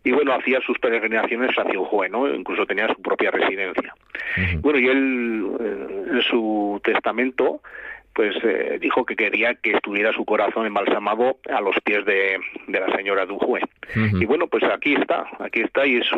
y bueno, hacía sus peregrinaciones hacia Ujue, ¿no? Incluso tenía su propia residencia. Bueno, y él, en su testamento, pues dijo que quería que estuviera su corazón embalsamado a los pies de la señora de Ujue. Y bueno, pues aquí está, y es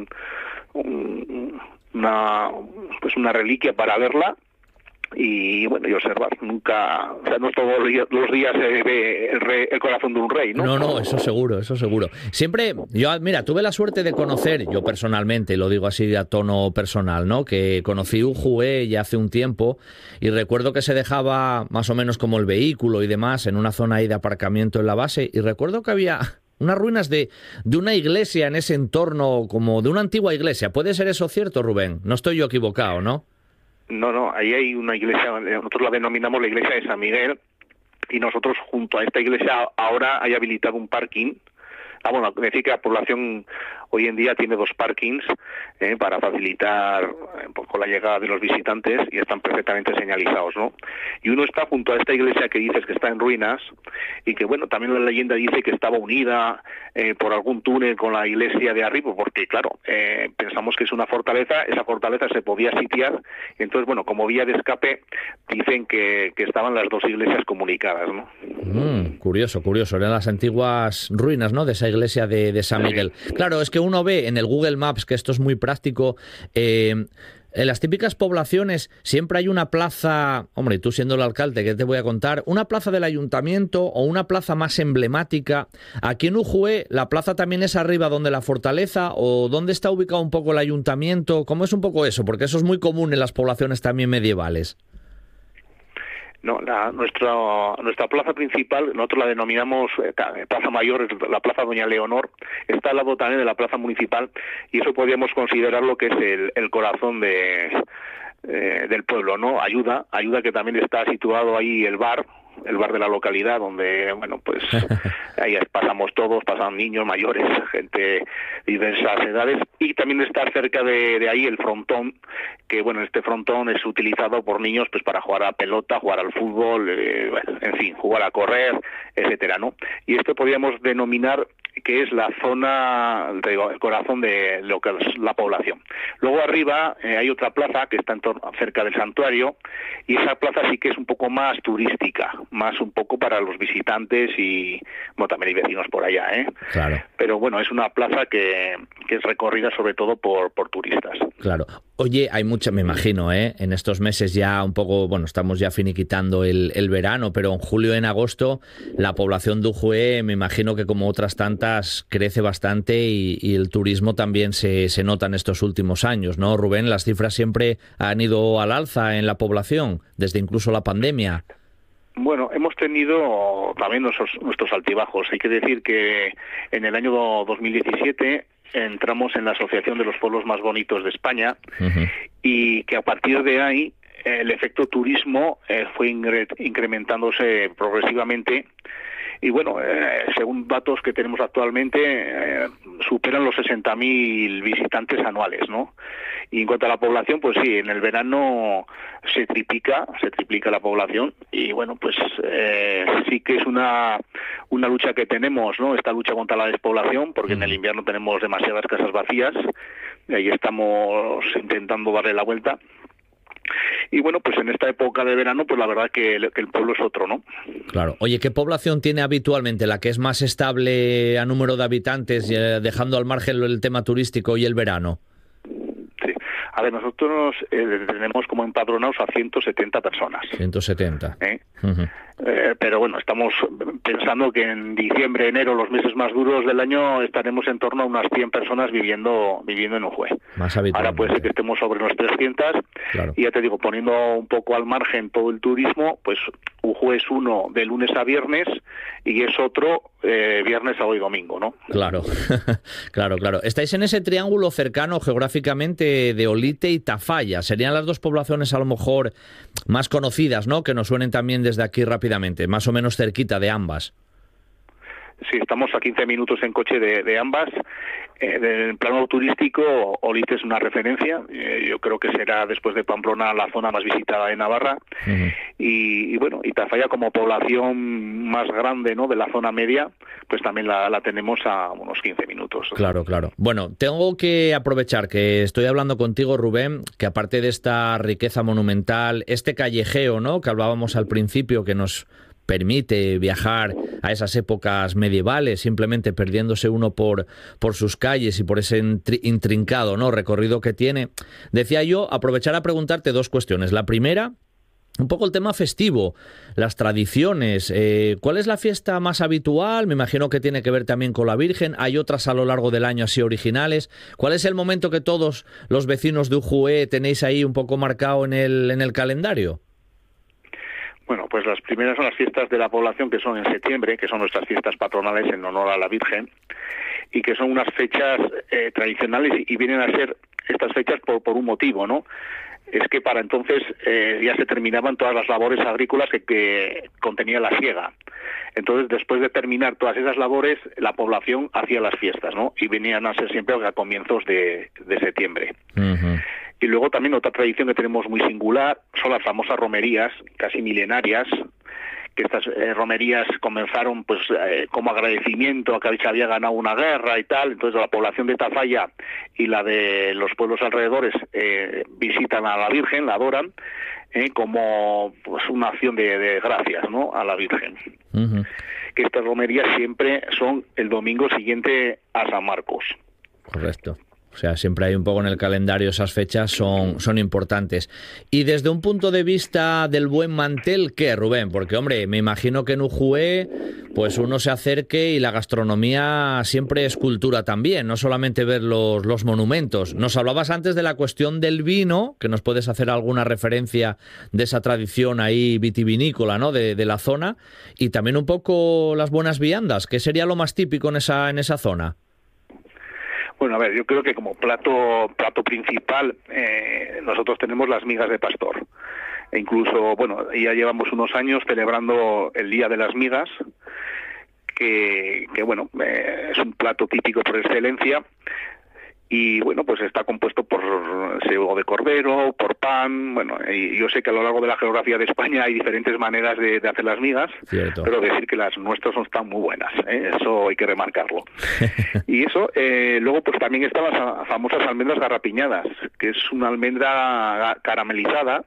una reliquia para verla y bueno, y observar. Nunca, o sea, no todos los días se ve el corazón de un rey, ¿no? No, eso seguro. Siempre, mira, tuve la suerte de conocer, yo personalmente, lo digo así a tono personal, ¿no? Que conocí Ujue ya hace un tiempo y recuerdo que se dejaba más o menos como el vehículo y demás en una zona ahí de aparcamiento en la base, y recuerdo que había unas ruinas de una iglesia en ese entorno, como de una antigua iglesia. ¿Puede ser eso cierto, Rubén? No estoy yo equivocado, ¿no? No, ahí hay una iglesia, nosotros la denominamos la iglesia de San Miguel, y nosotros junto a esta iglesia ahora hay habilitado un parking. Bueno, decir que la población hoy en día tiene 2 parkings para facilitar con la llegada de los visitantes, y están perfectamente señalizados, ¿no? Y uno está junto a esta iglesia que dices que está en ruinas, y que bueno, también la leyenda dice que estaba unida por algún túnel con la iglesia de arriba, porque claro, pensamos que es una fortaleza, esa fortaleza se podía sitiar, y entonces bueno, como vía de escape dicen que estaban las 2 iglesias comunicadas, ¿no? Curioso, eran las antiguas ruinas, ¿no?, de esa iglesia de San Miguel. Claro, es que uno ve en el Google Maps, que esto es muy práctico, en las típicas poblaciones siempre hay una plaza, hombre, y tú siendo el alcalde, ¿qué te voy a contar? Una plaza del ayuntamiento o una plaza más emblemática. Aquí en Ujue, ¿la plaza también es arriba donde la fortaleza, o dónde está ubicado un poco el ayuntamiento? ¿Cómo es un poco eso? Porque eso es muy común en las poblaciones también medievales. No, nuestra plaza principal, nosotros la denominamos Plaza Mayor, la Plaza Doña Leonor, está al lado también de la Plaza Municipal, y eso podríamos considerar lo que es el corazón del pueblo, ¿no? Ayuda que también está situado ahí el bar de la localidad, donde, bueno, pues ahí pasamos todos, pasan niños, mayores, gente de diversas edades, y también está cerca de ahí el frontón, que bueno, este frontón es utilizado por niños pues para jugar a pelota, jugar al fútbol, en fin, jugar a correr, etcétera, ¿no? Y esto podríamos denominar que es la zona, el corazón de lo que es la población. Luego arriba hay otra plaza que está cerca del santuario, y esa plaza sí que es un poco más turística, más un poco para los visitantes, y bueno, también hay vecinos por allá, Claro. Pero bueno, es una plaza que es recorrida sobre todo por turistas. Claro. Oye, hay mucha, me imagino, en estos meses ya un poco, bueno, estamos ya finiquitando el verano, pero en julio y en agosto la población de Ujue, me imagino que como otras tantas, crece bastante, y el turismo también se nota en estos últimos años, ¿no, Rubén? Las cifras siempre han ido al alza en la población, desde incluso la pandemia. Bueno, hemos tenido también nuestros altibajos. Hay que decir que en el año 2017 entramos en la Asociación de los Pueblos Más Bonitos de España, y que a partir de ahí el efecto turismo fue incrementándose progresivamente, y bueno, según datos que tenemos actualmente, superan los 60.000 visitantes anuales, ¿no? Y en cuanto a la población, pues sí, en el verano se triplica la población, y bueno, pues sí que es una lucha que tenemos, ¿no? Esta lucha contra la despoblación, porque en el invierno tenemos demasiadas casas vacías, y ahí estamos intentando darle la vuelta. Y bueno, pues en esta época de verano, pues la verdad que el pueblo es otro, ¿no? Claro. Oye, ¿qué población tiene habitualmente la que es más estable a número de habitantes, dejando al margen el tema turístico y el verano? Sí. A ver, nosotros tenemos como empadronados a 170 personas. 170. Pero bueno, estamos pensando que en diciembre, enero, los meses más duros del año, estaremos en torno a unas 100 personas viviendo en Ujue. Más habitualmente. Ahora puede ser que estemos sobre unos 300. Claro. Y ya te digo, poniendo un poco al margen todo el turismo, pues Ujue es uno de lunes a viernes, y es otro viernes, sábado y domingo, ¿no? Claro, claro. Estáis en ese triángulo cercano geográficamente de Olite y Tafalla. Serían las 2 poblaciones a lo mejor más conocidas, ¿no? Que nos suenen también desde aquí rápidamente, más o menos cerquita de ambas. Sí, estamos a 15 minutos en coche de ambas, En plano turístico, Olite es una referencia. Yo creo que será, después de Pamplona, la zona más visitada de Navarra. Y bueno, y Tafalla, como población más grande, ¿no?, de la zona media, pues también la tenemos a unos 15 minutos. Claro. Bueno, tengo que aprovechar que estoy hablando contigo, Rubén, que aparte de esta riqueza monumental, este callejeo, ¿no?, que hablábamos al principio, que nos permite viajar a esas épocas medievales, simplemente perdiéndose uno por sus calles y por ese intrincado, ¿no?, recorrido que tiene. Decía yo, aprovechar a preguntarte dos cuestiones. La primera, un poco el tema festivo, las tradiciones. ¿Cuál es la fiesta más habitual? Me imagino que tiene que ver también con la Virgen. ¿Hay otras a lo largo del año así originales? ¿Cuál es el momento que todos los vecinos de Ujué tenéis ahí un poco marcado en el calendario? Bueno, pues las primeras son las fiestas de la población, que son en septiembre, que son nuestras fiestas patronales en honor a la Virgen, y que son unas fechas tradicionales, y vienen a ser estas fechas por un motivo, ¿no? Es que para entonces ya se terminaban todas las labores agrícolas que contenía la siega. Entonces, después de terminar todas esas labores, la población hacía las fiestas, ¿no? Y venían a ser siempre a comienzos de septiembre. Uh-huh. Y luego también otra tradición que tenemos muy singular son las famosas romerías, casi milenarias, que estas romerías comenzaron pues como agradecimiento a que se había ganado una guerra y tal. Entonces la población de Tafalla y la de los pueblos alrededores visitan a la Virgen, la adoran, como pues una acción de gracias, ¿no?, a la Virgen. Uh-huh. Que estas romerías siempre son el domingo siguiente a San Marcos. Correcto. O sea, siempre hay un poco en el calendario, esas fechas son importantes. Y desde un punto de vista del buen mantel, ¿qué, Rubén? Porque, hombre, me imagino que en Ujué pues uno se acerque y la gastronomía siempre es cultura también, no solamente ver los monumentos. Nos hablabas antes de la cuestión del vino, que nos puedes hacer alguna referencia de esa tradición ahí vitivinícola, ¿no?, de la zona, y también un poco las buenas viandas. ¿Qué sería lo más típico en esa zona? Bueno, a ver, yo creo que como plato principal nosotros tenemos las migas de pastor. E incluso, bueno, ya llevamos unos años celebrando el Día de las Migas, que bueno, es un plato típico por excelencia. Y bueno, pues está compuesto por sebo de cordero, por pan. Bueno, y yo sé que a lo largo de la geografía de España hay diferentes maneras de hacer las migas. Cierto. Pero decir que las nuestras están muy buenas, eso hay que remarcarlo. Y eso, luego pues también están las famosas almendras garrapiñadas, que es una almendra caramelizada,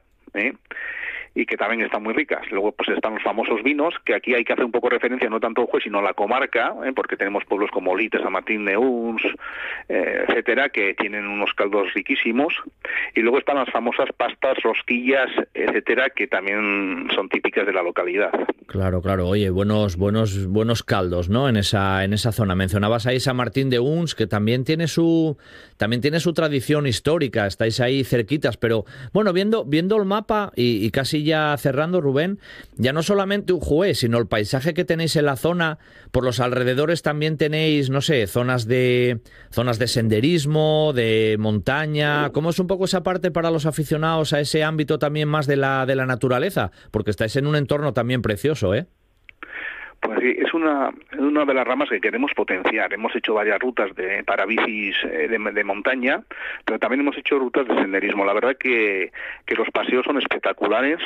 y que también están muy ricas. Luego pues están los famosos vinos, que aquí hay que hacer un poco referencia, no tanto a Ujué, sino a la comarca, porque tenemos pueblos como Olite, San Martín de Uns, etcétera, que tienen unos caldos riquísimos. Y luego están las famosas pastas, rosquillas, etcétera, que también son típicas de la localidad. Claro. Oye, buenos caldos, ¿no?, en esa zona. Mencionabas ahí San Martín de Uns, que también tiene su tradición histórica. Estáis ahí cerquitas, pero bueno, viendo el mapa y casi ya cerrando, Rubén, ya no solamente Ujué, sino el paisaje que tenéis en la zona, por los alrededores también tenéis, no sé, zonas de senderismo, de montaña. ¿Cómo es un poco esa parte para los aficionados a ese ámbito también más de la naturaleza? Porque estáis en un entorno también precioso, ¿eh? Pues sí, es una de las ramas que queremos potenciar. Hemos hecho varias rutas para bicis de montaña, pero también hemos hecho rutas de senderismo. La verdad que los paseos son espectaculares.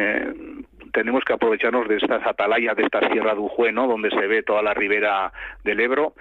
Tenemos que aprovecharnos de estas atalayas, de esta Sierra de Ujué, ¿no?, donde se ve toda la ribera del Ebro,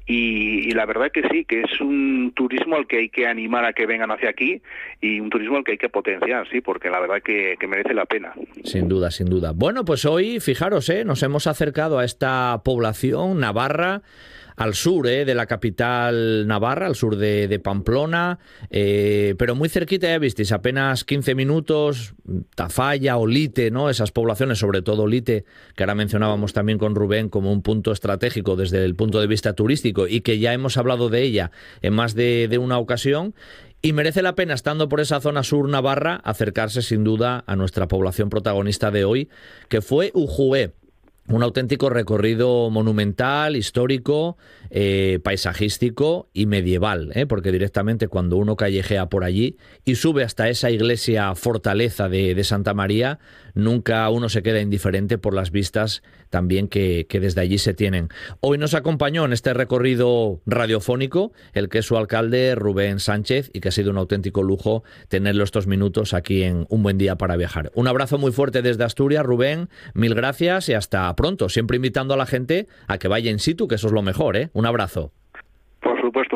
y la verdad que sí, que es un turismo al que hay que animar a que vengan hacia aquí, y un turismo al que hay que potenciar, sí, porque la verdad que merece la pena. Sin duda. Bueno, pues hoy, fijaros, nos hemos acercado a esta población navarra, al sur de la capital navarra, al sur de Pamplona, pero muy cerquita, ya visteis, apenas 15 minutos, Tafalla, Olite, ¿no?, esas poblaciones, sobre todo Olite, que ahora mencionábamos también con Rubén como un punto estratégico desde el punto de vista turístico, y que ya hemos hablado de ella en más de una ocasión. Y merece la pena, estando por esa zona sur navarra, acercarse sin duda a nuestra población protagonista de hoy, que fue Ujué. Un auténtico recorrido monumental, histórico, paisajístico y medieval, porque directamente cuando uno callejea por allí y sube hasta esa iglesia fortaleza de Santa María, nunca uno se queda indiferente por las vistas también que desde allí se tienen. Hoy nos acompañó en este recorrido radiofónico el que es su alcalde, Rubén Sánchez, y que ha sido un auténtico lujo tenerlo estos minutos aquí en Un Buen Día para Viajar. Un abrazo muy fuerte desde Asturias, Rubén, mil gracias y hasta pronto, siempre invitando a la gente a que vaya in situ, que eso es lo mejor, ¿eh? Un abrazo.